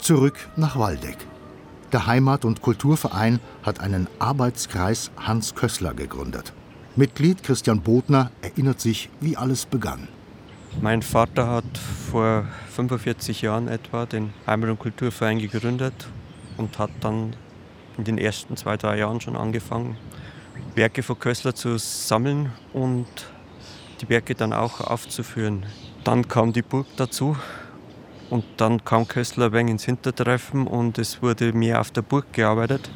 Zurück nach Waldeck. Der Heimat- und Kulturverein hat einen Arbeitskreis Hans Kössler gegründet. Mitglied Christian Bodner erinnert sich, wie alles begann. Mein Vater hat vor 45 Jahren etwa den Heimat- und Kulturverein gegründet und hat dann in den ersten 2-3 Jahren schon angefangen, Werke von Kössler zu sammeln und die Werke dann auch aufzuführen. Dann kam die Burg dazu und dann kam Kössler ein wenig ins Hintertreffen und es wurde mehr auf der Burg gearbeitet.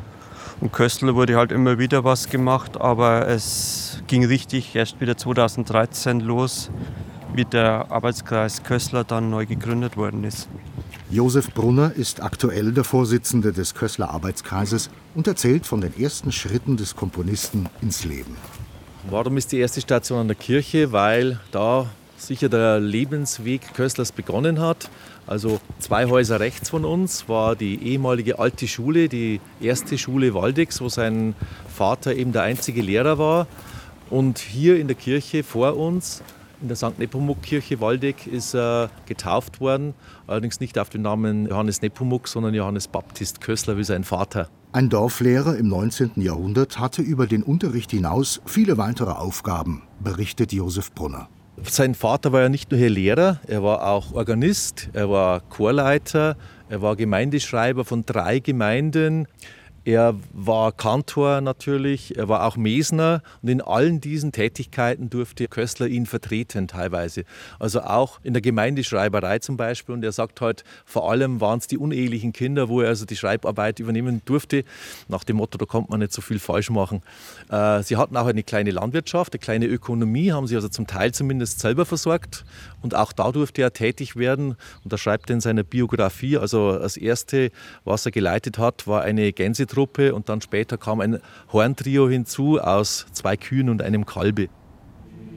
Und Kössler wurde halt immer wieder was gemacht, aber es ging richtig erst wieder 2013 los, wie der Arbeitskreis Kössler dann neu gegründet worden ist. Josef Brunner ist aktuell der Vorsitzende des Kössler Arbeitskreises und erzählt von den ersten Schritten des Komponisten ins Leben. Warum ist die erste Station an der Kirche? Weil da sicher der Lebensweg Kösslers begonnen hat. Also 2 Häuser rechts von uns war die ehemalige alte Schule, die erste Schule Waldecks, wo sein Vater eben der einzige Lehrer war. Und hier in der Kirche vor uns, in der St. Nepomuk-Kirche Waldeck, ist er getauft worden. Allerdings nicht auf den Namen Johannes Nepomuk, sondern Johannes Baptist Kössler wie sein Vater. Ein Dorflehrer im 19. Jahrhundert hatte über den Unterricht hinaus viele weitere Aufgaben, berichtet Josef Brunner. Sein Vater war ja nicht nur hier Lehrer, er war auch Organist, er war Chorleiter, er war Gemeindeschreiber von 3 Gemeinden. Er war Kantor natürlich, er war auch Mesner und in allen diesen Tätigkeiten durfte Kössler ihn vertreten teilweise. Also auch in der Gemeindeschreiberei zum Beispiel. Und er sagt halt, vor allem waren es die unehelichen Kinder, wo er also die Schreibarbeit übernehmen durfte. Nach dem Motto, da konnte man nicht so viel falsch machen. Sie hatten auch eine kleine Landwirtschaft, eine kleine Ökonomie, haben sie also zum Teil zumindest selber versorgt. Und auch da durfte er tätig werden. Und da schreibt er in seiner Biografie, also das Erste, was er geleitet hat, war eine Gänsetruppe und dann später kam ein Horntrio hinzu aus 2 Kühen und einem Kalbe.